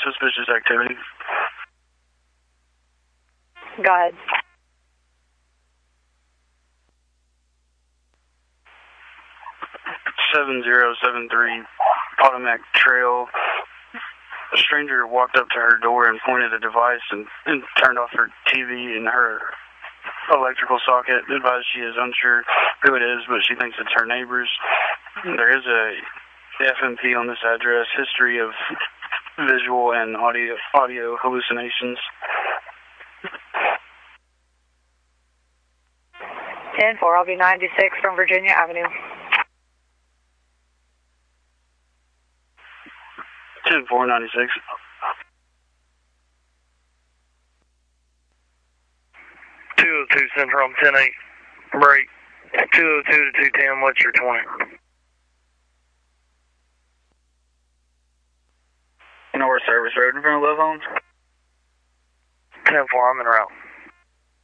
suspicious activity. Go ahead. 7073 Potomac Trail. A stranger walked up to her door and pointed a device and turned off her TV and her electrical socket. Advised she is unsure who it is, but she thinks it's her neighbors. There is a FMP on this address, history of visual and audio hallucinations. 10-4, I'll be 96 from Virginia Avenue. 10-4-96. 202 Central, 10-8, break. 202 to 210, what's your 20? North Service Road in front of Love Homes. 10-4, I'm en route.